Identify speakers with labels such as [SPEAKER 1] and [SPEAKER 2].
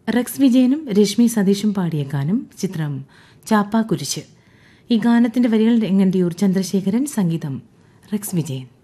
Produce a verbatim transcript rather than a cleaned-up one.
[SPEAKER 1] Rex വിജയനും രശ്മി സതീഷും പാടിയ ഗാനം. ചിത്രം ചാപ്പാക്കുരിശ്. ഈ ഗാനത്തിന്റെ വരികൾ രംഗണ്ടിയൂർ ചന്ദ്രശേഖരൻ, സംഗീതം റെക്സ് വിജയൻ.